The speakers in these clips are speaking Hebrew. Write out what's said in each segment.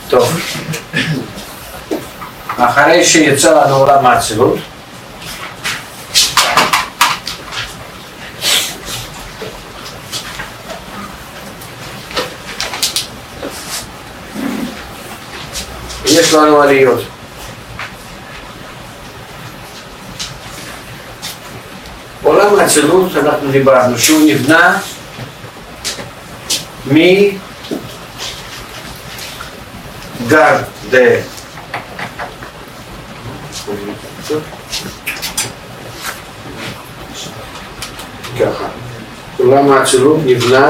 טוב. אחרי שיצא לנו עולם האצילות, יש לנו עליות. עולם האצילות, אנחנו דיברנו שהוא נבנה גר ככה, עולם האצילות נבנה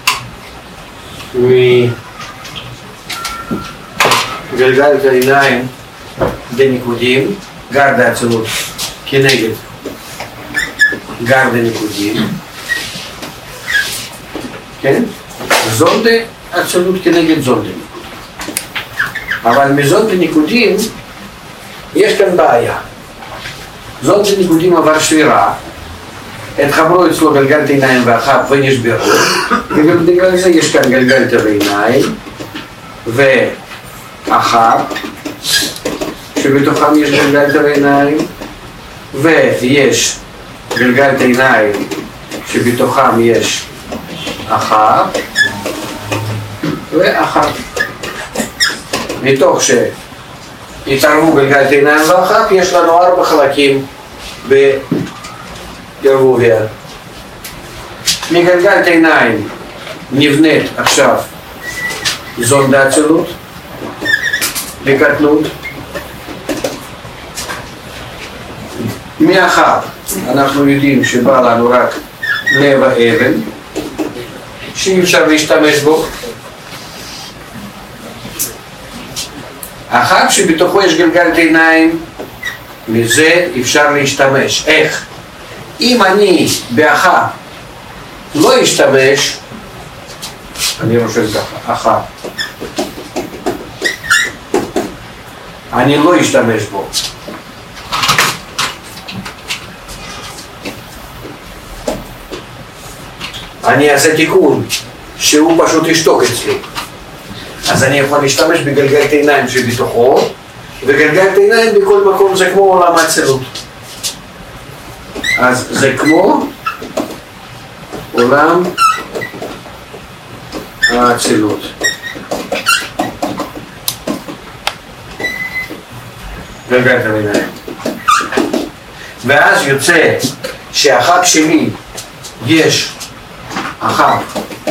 מגלגל העיניים דניקודים, גר האצילות כנגד גר דניקודים, כן? זונדה אצילות כנגד זונדה ניקודים. אבל מזונדה ניקודים יש כאן בעיה. זונדה ניקודים עבר שבירה, התחברו אצלו גלגלת עיניים ואחת ונשברו, ובגלל זה יש כאן גלגלת העיניים ואחת שבתוכם יש גלגלת העיניים, ויש גלגלת עיניים שבתוכם יש אחת ואחת. מתוך שהתערבו גלגלת עיניים ואחת, יש לנו 4 חלקים בערבוביה. מגלגלת עיניים נבנית עכשיו זונדה אצילות בקטנות. מאחת אנחנו יודעים שבא לנו רק לב האבן שאי אפשר להשתמש בו. אחת שבתוכו יש גלגלת עיניים, מזה אפשר להשתמש. איך? אם אני באחת לא אשתמש, אני רושם ככה, אחת, אני לא אשתמש בו. אני אעשה תיקון שהוא פשוט ישתוק אצלי. אז אני יכול להשתמש בגלגלת עיניים שבתוכו, וגלגלת עיניים בכל מקום זה כמו עולם האצילות. אז זה כמו עולם האצילות. גלגלת עיניים. ואז יוצא שהחג שלי יש אחת,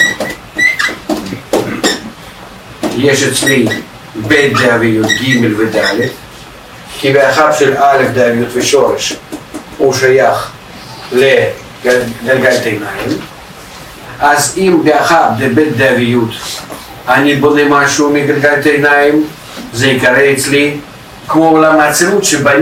יש אצלי בית דאביות ג' וד', כי באחת של א' דאביות ושורש הוא שייך לגלגלת עיניים. אז אם באחת בבית דאביות אני בונה משהו מגלגלת עיניים, זה יקרא אצלי כמו עולם האצילות שבנים